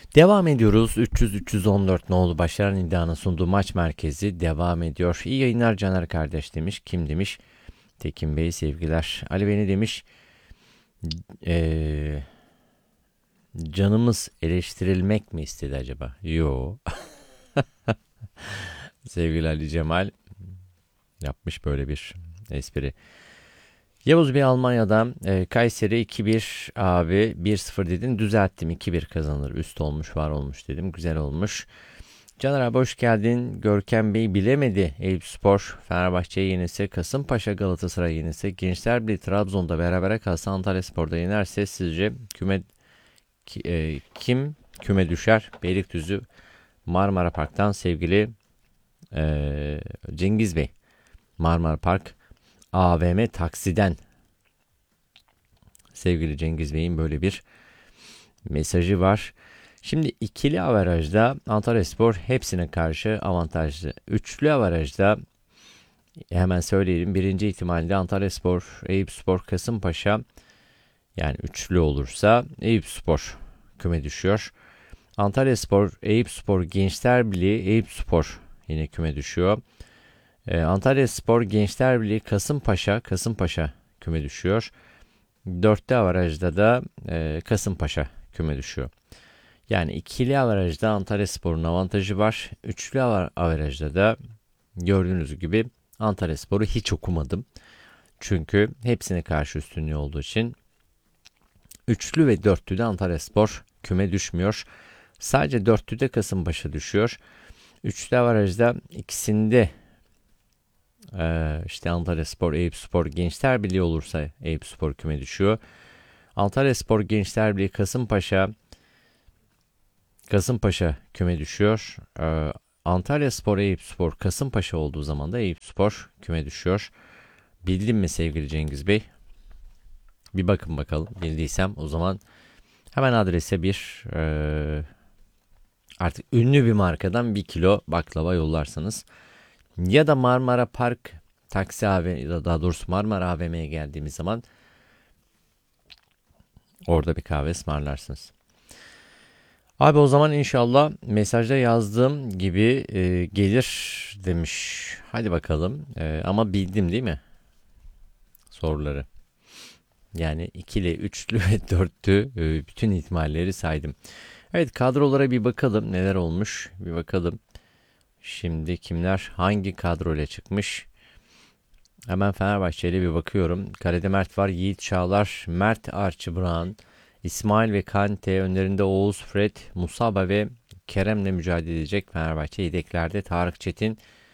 Devam ediyoruz. 300-314 nolu Başaran İddia'nın sunduğu maç merkezi devam ediyor. İyi yayınlar Caner kardeş demiş. Kim demiş? Tekin Bey sevgiler. Ali Bey ne demiş? Ee, Canımız eleştirilmek mi istedi acaba? Yo. Sevgili Ali Cemal yapmış böyle bir espri. Yavuz Bey Almanya'dan Kayseri 2-1 abi 1-0 dedin, düzelttim, 2-1 kazanır, üst olmuş, var olmuş dedim, güzel olmuş. Caner abi hoş geldin. Görkem Bey bilemedi. Eyüpspor Fenerbahçe'yi yenilse, Kasımpaşa Galatasaray yenilse, Gençler Birliği Trabzon'da berabere kalsa, Antalyaspor'da yenerse sizce kim küme düşer? Beylikdüzü Marmara Park'tan sevgili Cengiz Bey. Marmara Park AVM taksiden sevgili Cengiz Bey'in böyle bir mesajı var. Şimdi ikili averajda Antalyaspor hepsine karşı avantajlı. Üçlü averajda hemen söyleyelim. Birinci ihtimalde Antalyaspor, Eyüpspor, Kasımpaşa, yani üçlü olursa Eyüpspor küme düşüyor. Antalyaspor, Eyüpspor, Gençler Birliği, Eyüpspor yine küme düşüyor. Antalyaspor, Gençler Birliği, Kasımpaşa küme düşüyor. Dörtlü averajda da Kasımpaşa küme düşüyor. Yani ikili averajda Antalyaspor'un avantajı var. Üçlü averajda da gördüğünüz gibi Antalyaspor'u hiç okumadım. Çünkü hepsine karşı üstünlüğü olduğu için üçlü ve dörtlüde Antalyaspor küme düşmüyor. Sadece dörtlüde Kasımpaşa düşüyor. Üçlü averajda ikisinde işte Antalyaspor, Eyüpspor, Gençler Birliği olursa Eyüpspor küme düşüyor. Antalyaspor, Gençler Birliği, Kasımpaşa küme düşüyor. Antalyaspor, Eyüpspor, Kasımpaşa olduğu zaman da Eyüpspor küme düşüyor. Bildim mi sevgili Cengiz Bey? Bir bakın bakalım. Bildiysem o zaman hemen adrese artık ünlü bir markadan 1 kilo baklava yollarsanız, ya da Marmara Park taksi AVM, daha doğrusu Marmara AVM'ye geldiğimiz zaman orada bir kahve ısmarlarsınız. Abi o zaman inşallah mesajda yazdığım gibi gelir demiş. Hadi bakalım. Ama bildim değil mi soruları? Yani ikili, üçlü ve dörtlü bütün ihtimalleri saydım. Evet, kadrolara bir bakalım neler olmuş. Bir bakalım. Şimdi kimler hangi kadroyla çıkmış? Hemen Fenerbahçe'yle bir bakıyorum. Kalede Mert var, Yiğit Çağlar, Mert Archibran, İsmail ve Kante, önlerinde Oğuz, Fred, Musaba ve Kerem'le mücadele edecek. Fenerbahçe yedeklerde Tarık Çetin,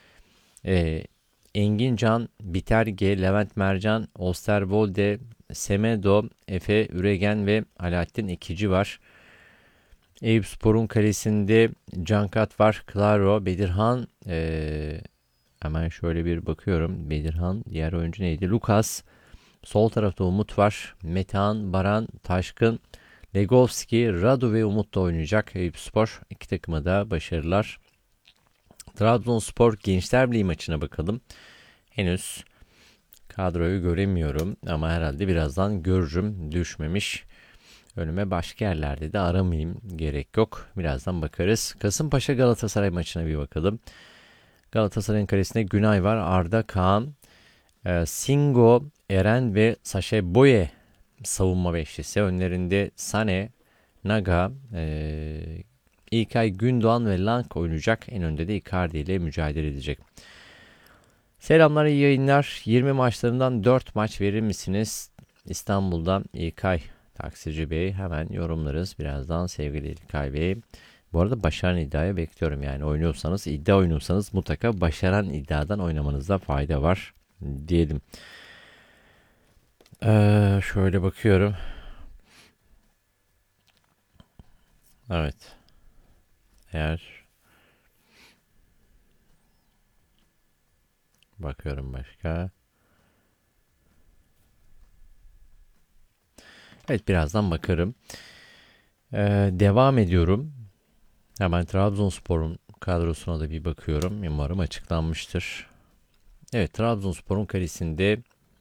Engin Can, Biterge, Levent Mercan, Osterwolde, Semedo, Efe Üregen ve Alaaddin Ekici var. Eyüpspor'un kalesinde Cankat var, Claro, Bedirhan, hemen şöyle bir bakıyorum. Bedirhan, diğer oyuncu neydi? Lucas. Sol tarafta Umut var. Metehan, Baran, Taşkın, Legovski, Radu ve Umut da oynayacak. Eyüpspor iki takıma da başarılar. Trabzonspor Gençler Birliği maçına bakalım. Henüz kadroyu göremiyorum ama herhalde birazdan görürüm. Düşmemiş. Önüme başka yerlerde de aramayayım. Gerek yok. Birazdan bakarız. Kasımpaşa Galatasaray maçına bir bakalım. Galatasaray'ın kalesinde Günay var. Arda, Kaan, Singo, Eren ve Saşe Boye savunma beşlisi. Önlerinde Sane, Naga, İlkay Gündoğan ve Lang oynayacak. En önde de Icardi ile mücadele edecek. Selamlar, iyi yayınlar. 20 maçlarından 4 maç verir misiniz? İstanbul'dan İlkay Taksici Bey, hemen yorumlarız birazdan sevgili İlkay Bey. Bu arada başaran iddiaya bekliyorum, yani iddia oynuyorsanız mutlaka başaran iddiadan oynamanızda fayda var diyelim. Şöyle bakıyorum. Evet. Eğer bakıyorum başka. Evet, birazdan bakarım. Devam ediyorum. Hemen Trabzonspor'un kadrosuna da bir bakıyorum. Umarım açıklanmıştır. Evet, Trabzonspor'un kalesinde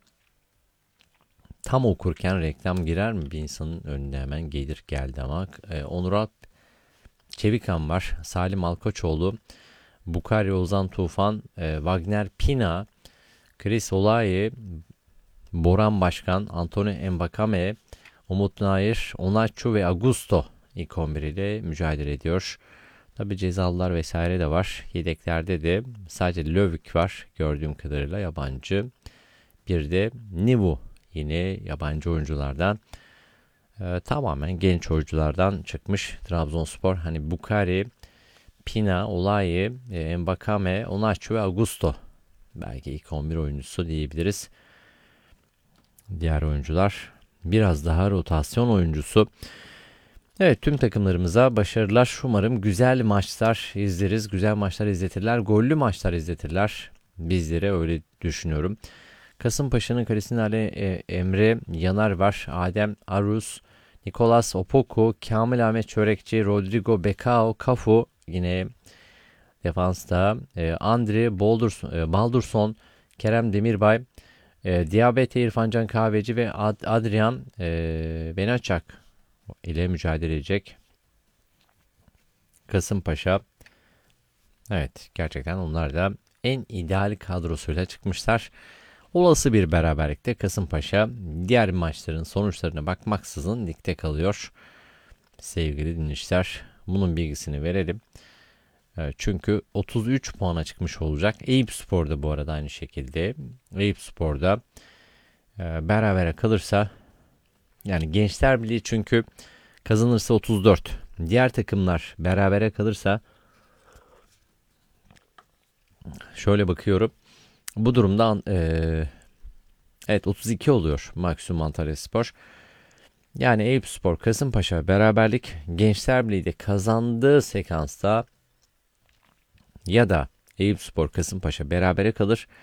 tam okurken reklam girer mi? Bir insanın önüne hemen geldi ama Onur Alp Çevikan var. Salim Alkoçoğlu, Bukari Ozan Tufan, Wagner Pina, Chris Olayi, Boran Başkan, Anthony Mbakame, Umut Nair, Onaçu ve Augusto ilk 11 ile mücadele ediyor. Tabi cezalılar vesaire de var. Yedeklerde de sadece Lövük var gördüğüm kadarıyla yabancı. Bir de Nivu yine yabancı oyunculardan. Tamamen genç oyunculardan çıkmış Trabzonspor. Hani Bukari, Pina, Olayi, Mbakame, Onaçu ve Augusto. Belki ilk 11 oyuncusu diyebiliriz. Diğer oyuncular biraz daha rotasyon oyuncusu. Evet, tüm takımlarımıza başarılar. Umarım güzel maçlar izleriz. Güzel maçlar izletirler. Gollü maçlar izletirler. Bizlere öyle düşünüyorum. Kasımpaşa'nın kalesinde Emre Yanar var. Adem Aruz, Nicolas Opoku, Kamil Ahmet Çörekçi, Rodrigo Becao, Cafu yine defansta. Andre Baldurson, Kerem Demirbay, Diabete İrfancan Kahveci ve Adrian Benaçak ile mücadele edecek Kasımpaşa. Evet, gerçekten onlar da en ideal kadrosuyla çıkmışlar. Olası bir beraberlikte Kasımpaşa diğer maçların sonuçlarına bakmaksızın ligde kalıyor. Sevgili dinleyiciler, bunun bilgisini verelim. Çünkü 33 puana çıkmış olacak. Eyüpspor'da bu arada aynı şekilde. Eyüpspor'da berabere kalırsa, yani Gençler Birliği çünkü kazanırsa 34. Diğer takımlar berabere kalırsa, şöyle bakıyorum. Bu durumda evet 32 oluyor maksimum Antalyaspor. Yani Eyüpspor, Kasımpaşa beraberlik, Gençler Birliği de kazandığı sekansta ya da Eyüpspor, Kasımpaşa berabere kalır